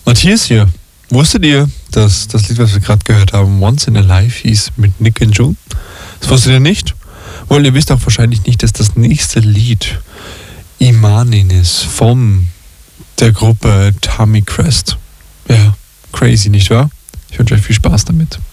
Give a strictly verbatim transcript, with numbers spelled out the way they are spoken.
Matthias hier. Wusstet ihr, dass das Lied, was wir gerade gehört haben, Once in a Life hieß mit Nick and June? Das wusstet ihr nicht? Wohl, ihr wisst auch wahrscheinlich nicht, dass das nächste Lied Imanin ist von der Gruppe Tommy Crest. Ja, crazy, nicht wahr? Ich wünsche euch viel Spaß damit.